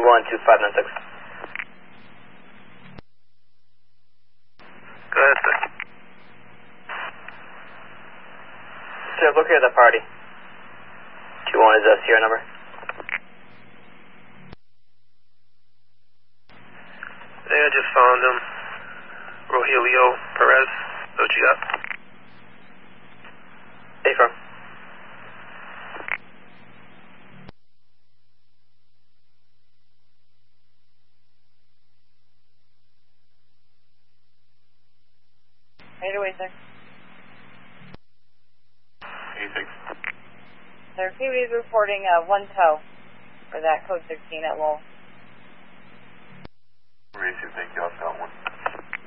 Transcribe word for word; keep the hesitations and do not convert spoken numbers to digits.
one two five nine six. Go ahead, sir. Sir, locate the party. two one is a Sierra number. I think I just found him. Rogelio Perez. What you got? Stay firm. Right away, sir. eighty-six. Sir, P B is reporting uh, one tow for that code sixteen at Lowell. Race, thank you. I've got one.